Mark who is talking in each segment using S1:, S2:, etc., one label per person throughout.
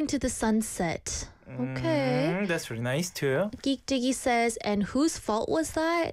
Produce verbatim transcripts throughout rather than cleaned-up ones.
S1: into the sunset. Okay.
S2: Mm, that's very nice too.
S1: Geek Diggy says, and whose fault was that?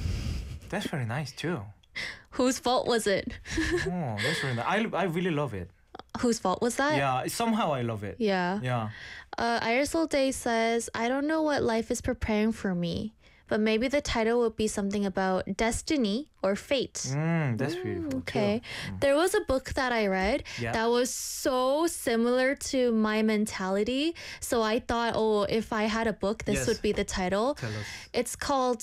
S2: That's very nice too.
S1: Whose fault was it?
S2: Oh, that's very nice. I, I really love it.
S1: Whose fault was that?
S2: Yeah, somehow I love it.
S1: Yeah.
S2: Yeah.
S1: Uh, Irisol Day says, I don't know what life is preparing for me, but maybe the title would be something about destiny or fate.
S2: Mm, that's beautiful.
S1: Okay.
S2: Too. Mm.
S1: There was a book that I read
S2: Yeah.
S1: that was so similar to my mentality. So I thought, oh, if I had a book, this
S2: Yes.
S1: would be the title.
S2: Tell us.
S1: It's called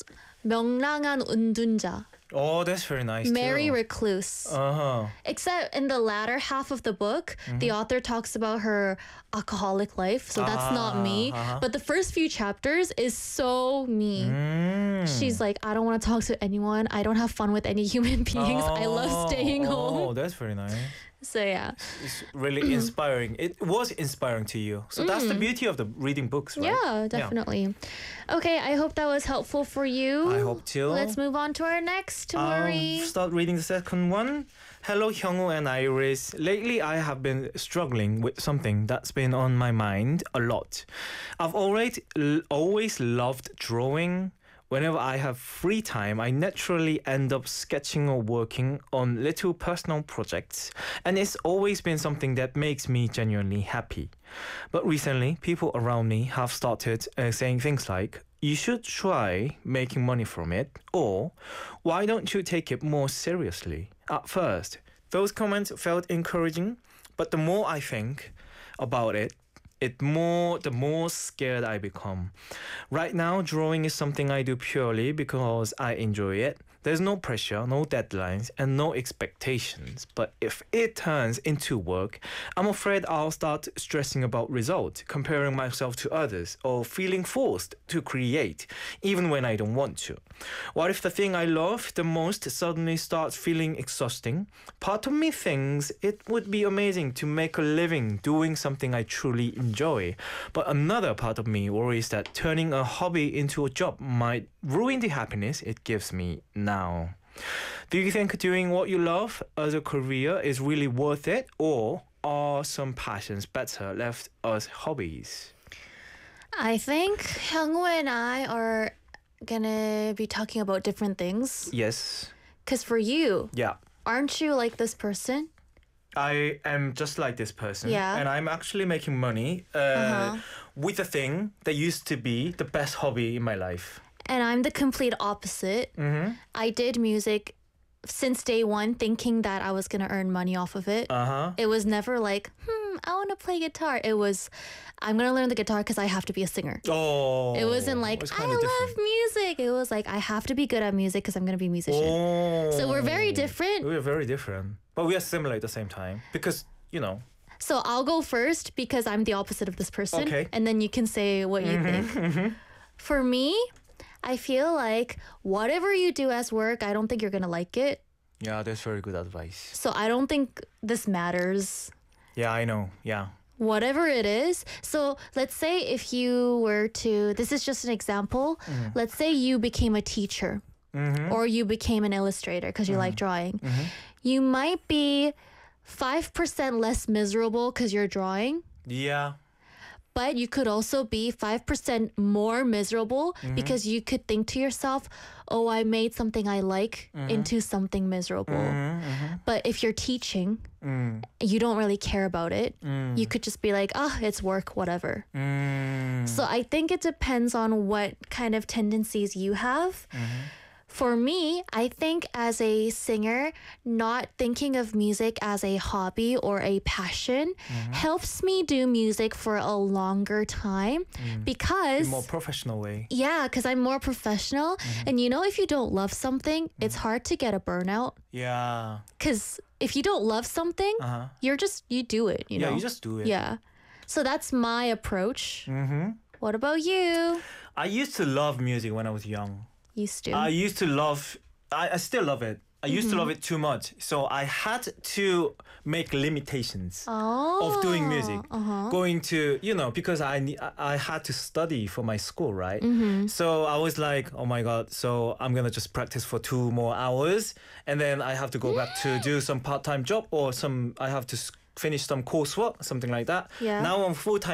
S1: 명랑한 운둔자,
S2: Oh, that's very nice
S1: Merry
S2: too.
S1: Recluse.
S2: Uh-huh.
S1: Except in the latter half of the book, the author talks about her alcoholic life. So that's not me.
S2: Uh-huh.
S1: But the first few chapters is so me.
S2: Mm.
S1: She's like, I don't want to talk to anyone. I don't have fun with any human beings. I love staying
S2: oh,
S1: home.
S2: Oh, that's very nice.
S1: So yeah.
S2: It's really inspiring. It was inspiring to you. So that's the beauty of the reading books, right?
S1: Yeah, definitely. Okay, I hope that was helpful for you.
S2: I hope too.
S1: Let's move on to our next worry.
S2: I'll start reading the second one. Hello, Hyungwoo and Iris. Lately, I have been struggling with something that's been on my mind a lot. I've always, always loved drawing. Whenever I have free time, I naturally end up sketching or working on little personal projects, and it's always been something that makes me genuinely happy. But recently, people around me have started uh, saying things like, you should try making money from it, or why don't you take it more seriously? At first, those comments felt encouraging, but the more I think about it, it more the more scared I become. Right now, drawing is something I do purely because I enjoy it. There's no pressure, no deadlines, and no expectations. But if it turns into work, I'm afraid I'll start stressing about results, comparing myself to others, or feeling forced to create, even when I don't want to. What if the thing I love the most suddenly starts feeling exhausting? Part of me thinks it would be amazing to make a living doing something I truly enjoy. But another part of me worries that turning a hobby into a job might ruin the happiness it gives me now. Do you think doing what you love as a career is really worth it, or are some passions better left as hobbies?
S1: I think Hyungwoo and I are gonna be talking about different things.
S2: Yes.
S1: Because for you,
S2: Yeah.
S1: aren't you like this person?
S2: I am just like this person.
S1: Yeah.
S2: And I'm actually making money uh,
S1: Uh-huh.
S2: with a thing that used to be the best hobby in my life.
S1: And I'm the complete opposite.
S2: Mm-hmm.
S1: I did music since day one thinking that I was gonna earn money off of it.
S2: Uh-huh.
S1: It was never like, hmm, I want to play guitar. It was, I'm gonna learn the guitar because I have to be a singer.
S2: Oh.
S1: It wasn't like,
S2: it's
S1: I
S2: kinda
S1: love
S2: different.
S1: music. It was like, I have to be good at music because I'm gonna be a musician.
S2: Oh.
S1: So we're very different.
S2: We're very different. But we are similar at the same time. Because, you know.
S1: So I'll go first because I'm the opposite of this person.
S2: Okay.
S1: And then you can say what you think. For me, I feel like whatever you do as work, I don't think you're gonna like it.
S2: Yeah, that's very good advice.
S1: So I don't think this matters.
S2: Yeah, I know. Yeah.
S1: Whatever it is. So let's say if you were to, this is just an example. Let's say you became a teacher
S2: Mm-hmm.
S1: or you became an illustrator because you like drawing. You might be five percent less miserable because you're drawing.
S2: Yeah.
S1: But you could also be five percent more miserable because you could think to yourself, oh, I made something I like into something miserable. But if you're teaching,
S2: Mm.
S1: you don't really care about it. You could just be like, ah, it's work, whatever.
S2: Mm.
S1: So I think it depends on what kind of tendencies you have. For me, I think as a singer, not thinking of music as a hobby or a passion helps me do music for a longer time because
S2: In more professional way.
S1: yeah, because I'm more professional. And you know, if you don't love something, it's hard to get a burnout.
S2: Yeah.
S1: Because if you don't love something,
S2: Uh-huh.
S1: you're just, you do it, you
S2: Yeah,
S1: know?
S2: you just do it.
S1: Yeah. So that's my approach.
S2: Mm-hmm.
S1: What about you?
S2: I used to love music when I was young.
S1: Used to.
S2: I used to love, I, I still love it. I used to love it too much. So I had to make limitations
S1: oh.
S2: of doing music.
S1: Uh-huh.
S2: Going to, you know, because I ne- I I had to study for my school, right? So I was like, oh my God, so I'm going to just practice for two more hours. And then I have to go back to do some part-time job or some, I have to s- finish some coursework, something like that.
S1: Yeah.
S2: Now I'm full-time